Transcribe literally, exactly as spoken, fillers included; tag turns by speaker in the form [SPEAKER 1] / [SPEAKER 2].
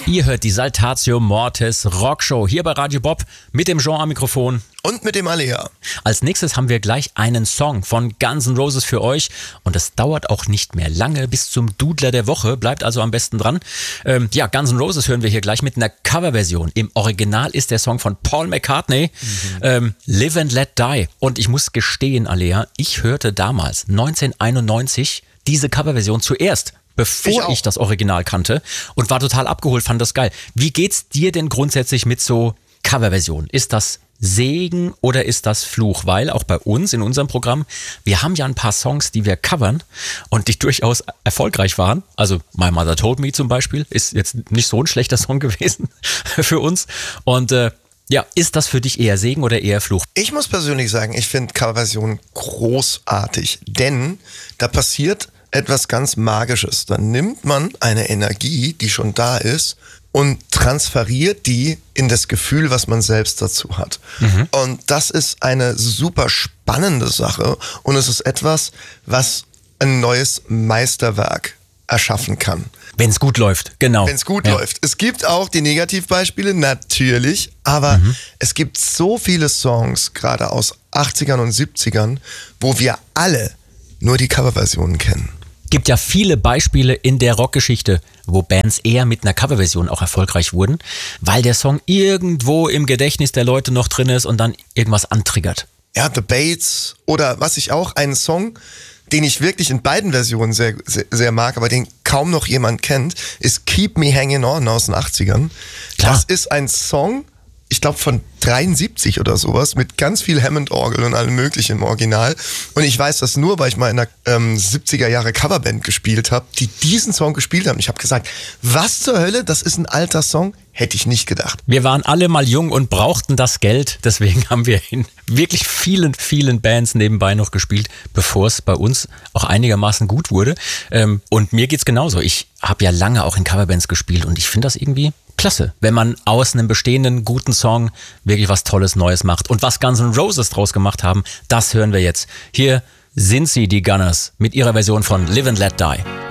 [SPEAKER 1] Ihr hört die Saltatio Mortis Rockshow hier bei Radio Bob mit dem Jean am Mikrofon.
[SPEAKER 2] Und mit dem Alea.
[SPEAKER 1] Als nächstes haben wir gleich einen Song von Guns N' Roses für euch. Und es dauert auch nicht mehr lange bis zum Dudler der Woche. Bleibt also am besten dran. Ähm, ja, Guns N' Roses hören wir hier gleich mit einer Coverversion. Im Original ist der Song von Paul McCartney, mhm. ähm, Live and Let Die. Und ich muss gestehen, Alea, ich hörte damals, neunzehnhunderteinundneunzig, diese Coverversion zuerst, bevor ich, ich das Original kannte und war total abgeholt, fand das geil. Wie geht's dir denn grundsätzlich mit so Coverversionen? Ist das Segen oder ist das Fluch? Weil auch bei uns in unserem Programm, wir haben ja ein paar Songs, die wir covern und die durchaus erfolgreich waren. Also My Mother Told Me zum Beispiel ist jetzt nicht so ein schlechter Song gewesen für uns. Und äh, ja, ist das für dich eher Segen oder eher Fluch?
[SPEAKER 2] Ich muss persönlich sagen, ich finde Coverversionen großartig, denn da passiert etwas ganz Magisches. Dann nimmt man eine Energie, die schon da ist, und transferiert die in das Gefühl, was man selbst dazu hat. Mhm. Und das ist eine super spannende Sache und es ist etwas, was ein neues Meisterwerk erschaffen kann.
[SPEAKER 1] Wenn es gut läuft, genau.
[SPEAKER 2] Wenn es gut
[SPEAKER 1] ja.
[SPEAKER 2] läuft. Es gibt auch die Negativbeispiele, natürlich, aber mhm. es gibt so viele Songs, gerade aus achtzigern und siebzigern, wo wir alle nur die Coverversionen kennen.
[SPEAKER 1] Gibt ja viele Beispiele in der Rockgeschichte, wo Bands eher mit einer Coverversion auch erfolgreich wurden, weil der Song irgendwo im Gedächtnis der Leute noch drin ist und dann irgendwas antriggert.
[SPEAKER 2] Ja, The Bates oder was ich auch, einen Song, den ich wirklich in beiden Versionen sehr, sehr, sehr mag, aber den kaum noch jemand kennt, ist Keep Me Hanging On aus den achtzigern. Klar. Das ist ein Song, ich glaube von dreiundsiebzig oder sowas, mit ganz viel Hammond-Orgel und allem möglichen im Original. Und ich weiß das nur, weil ich mal in einer ähm, siebziger Jahre Coverband gespielt habe, die diesen Song gespielt haben. Ich habe gesagt, was zur Hölle, das ist ein alter Song? Hätte ich nicht gedacht.
[SPEAKER 1] Wir waren alle mal jung und brauchten das Geld. Deswegen haben wir in wirklich vielen, vielen Bands nebenbei noch gespielt, bevor es bei uns auch einigermaßen gut wurde. Ähm, und mir geht's genauso. Ich habe ja lange auch in Coverbands gespielt und ich finde das irgendwie klasse, wenn man aus einem bestehenden guten Song wirklich was Tolles Neues macht. Und was Guns N' Roses draus gemacht haben, das hören wir jetzt. Hier sind sie, die Gunners, mit ihrer Version von Live and Let Die.